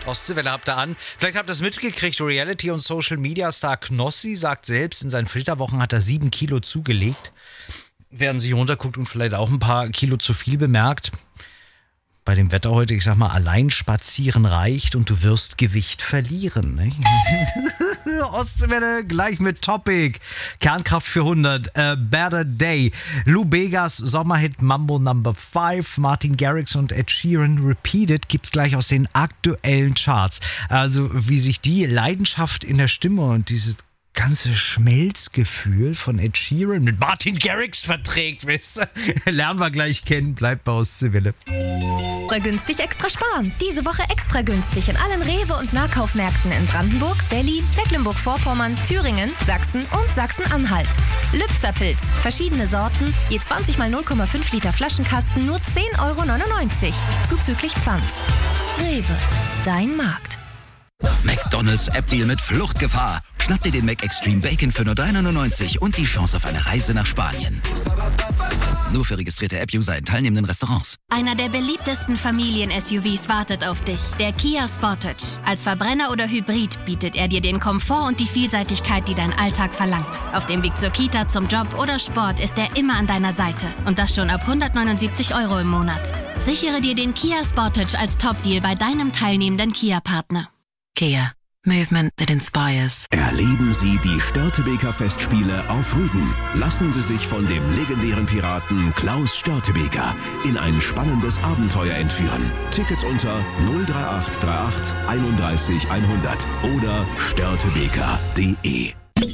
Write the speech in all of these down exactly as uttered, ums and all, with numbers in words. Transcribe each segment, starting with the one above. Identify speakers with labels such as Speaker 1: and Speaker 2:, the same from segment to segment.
Speaker 1: Ostseewelle habt ihr an. Vielleicht habt ihr es mitgekriegt, Reality- und Social-Media-Star Knossi sagt selbst, in seinen Flitterwochen hat er sieben Kilo zugelegt. Während sich runterguckt und vielleicht auch ein paar Kilo zu viel bemerkt. Bei dem Wetter heute, ich sag mal, allein spazieren reicht und du wirst Gewicht verlieren. Ne? Ostseewelle gleich mit Topic. Kernkraft vierhundert, A Better Day. Lou Begas Sommerhit Mambo Number fünf, Martin Garrix und Ed Sheeran Repeated gibt's gleich aus den aktuellen Charts. Also wie sich die Leidenschaft in der Stimme und dieses ganze Schmelzgefühl von Ed Sheeran mit Martin Garrix verträgt, wisst ihr? Lernen wir gleich kennen. Bleibt bei Ostseewelle.
Speaker 2: Extra günstig, extra sparen. Diese Woche extra günstig in allen Rewe- und Nahkaufmärkten in Brandenburg, Berlin, Mecklenburg-Vorpommern, Thüringen, Sachsen und Sachsen-Anhalt. Lübzer-Pilz, verschiedene Sorten, je zwanzig mal null Komma fünf Liter Flaschenkasten, nur zehn Euro neunundneunzig. Zuzüglich Pfand. Rewe, dein Markt.
Speaker 3: McDonald's App-Deal mit Fluchtgefahr. Schnapp dir den Mac Extreme Bacon für nur drei neunundneunzig und die Chance auf eine Reise nach Spanien. Nur für registrierte App-User in teilnehmenden Restaurants.
Speaker 4: Einer der beliebtesten Familien-S U Vs wartet auf dich. Der Kia Sportage. Als Verbrenner oder Hybrid bietet er dir den Komfort und die Vielseitigkeit, die dein Alltag verlangt. Auf dem Weg zur Kita, zum Job oder Sport ist er immer an deiner Seite. Und das schon ab hundertneunundsiebzig Euro im Monat. Sichere dir den Kia Sportage als Top-Deal bei deinem teilnehmenden Kia-Partner. Kia. Movement that inspires.
Speaker 5: Erleben Sie die Störtebeker Festspiele auf Rügen. Lassen Sie sich von dem legendären Piraten Klaus Störtebeker in ein spannendes Abenteuer entführen. Tickets unter null drei acht drei acht einunddreißig hundert oder störtebeker punkt de.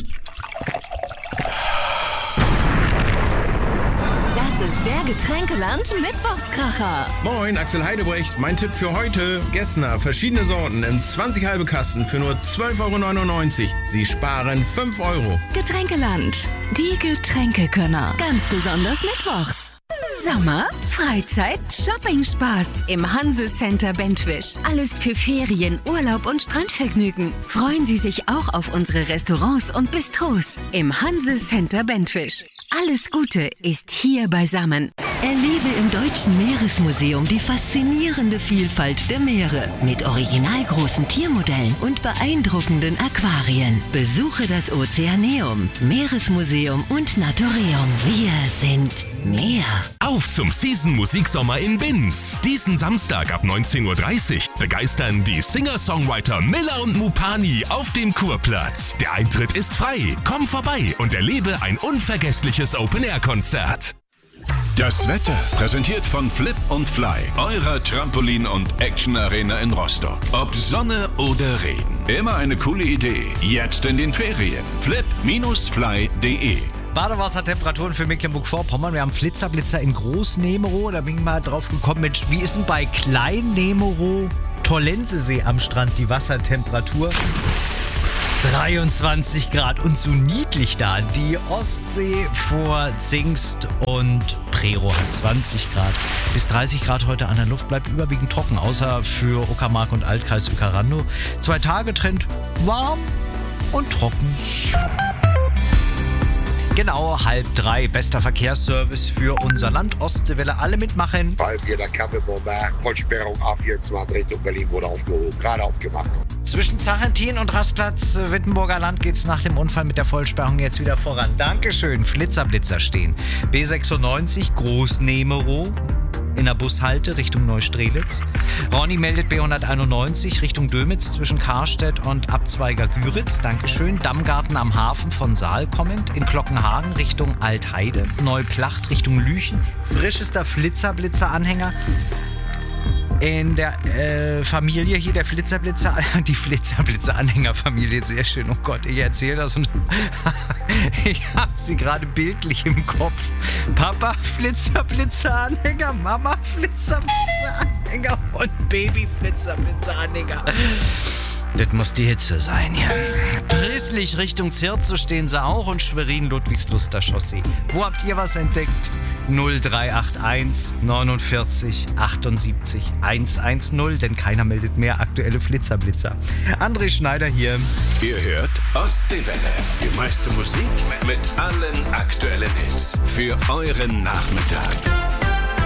Speaker 2: Das ist der Getränkeland Mittwochskracher.
Speaker 6: Moin, Axel Heidebrecht. Mein Tipp für heute: Gessner, verschiedene Sorten im zwanzig halbe Kasten für nur zwölf Euro neunundneunzig. Sie sparen fünf Euro.
Speaker 2: Getränkeland, die Getränkekönner. Ganz besonders mittwochs. Sommer, Freizeit, Shopping-Spaß im Hanse Center Bentwisch. Alles für Ferien, Urlaub und Strandvergnügen. Freuen Sie sich auch auf unsere Restaurants und Bistros im Hanse Center Bentwisch. Alles Gute ist hier beisammen.
Speaker 7: Erlebe im Deutschen Meeresmuseum die faszinierende Vielfalt der Meere mit originalgroßen Tiermodellen und beeindruckenden Aquarien. Besuche das Ozeaneum, Meeresmuseum und Naturium. Wir sind Meer.
Speaker 8: Auf zum Season-Musiksommer in Binz. Diesen Samstag ab neunzehn Uhr dreißig begeistern die Singer-Songwriter Miller und Mupani auf dem Kurplatz. Der Eintritt ist frei. Komm vorbei und erlebe ein unvergessliches Open-Air-Konzert.
Speaker 9: Das Wetter präsentiert von Flip und Fly, eurer Trampolin- und Action-Arena in Rostock. Ob Sonne oder Regen, immer eine coole Idee. Jetzt in den Ferien. flip Bindestrich fly punkt de.
Speaker 1: Badewassertemperaturen für Mecklenburg-Vorpommern. Wir haben Flitzerblitzer in Groß-Nemero. Da bin ich mal drauf gekommen, Mensch, wie ist denn bei Klein-Nemero Torlensesee am Strand die Wassertemperatur? dreiundzwanzig Grad und so niedlich da. Die Ostsee vor Zingst und Prerow hat zwanzig Grad. Bis dreißig Grad heute an der Luft, bleibt überwiegend trocken, außer für Uckermark und Altkreis Uecker-Randow. Zwei Tage Trend warm und trocken. Genau, halb drei. Bester Verkehrsservice für unser Land. Ostseewelle, alle mitmachen.
Speaker 10: Fall vier der Kaffeebombe. Vollsperrung A vierundzwanzig Richtung Berlin wurde aufgehoben. Gerade aufgemacht.
Speaker 1: Zwischen Zarentin und Rastplatz Wittenburger Land geht's nach dem Unfall mit der Vollsperrung jetzt wieder voran. Dankeschön. Flitzerblitzer stehen. B sechsundneunzig Groß-Nemero in der Bushalte Richtung Neustrelitz. Ronny meldet B hunderteinundneunzig Richtung Dömitz zwischen Karstedt und Abzweiger Güritz. Dankeschön. Dammgarten am Hafen von Saal kommend. In Glockenhagen Richtung Altheide. Neuplacht Richtung Lüchen. Frischester Flitzerblitzer-Anhänger. In der äh, Familie hier, der Flitzerblitzer, die Flitzerblitzer-Anhängerfamilie, sehr schön. Oh Gott, ich erzähle das und ich habe sie gerade bildlich im Kopf. Papa Flitzerblitzer-Anhänger, Mama Flitzerblitzer-Anhänger und Baby Flitzerblitzer-Anhänger. Das muss die Hitze sein hier. Prieslich Richtung Zirze stehen sie auch und Schwerin Ludwigsluster Chaussee. Wo habt ihr was entdeckt? null drei acht eins neunundvierzig achtundsiebzig hundertzehn, denn keiner meldet mehr aktuelle Flitzerblitzer. André Schneider hier.
Speaker 9: Ihr hört Ostseewelle. Die meiste Musik mit allen aktuellen Hits für euren Nachmittag.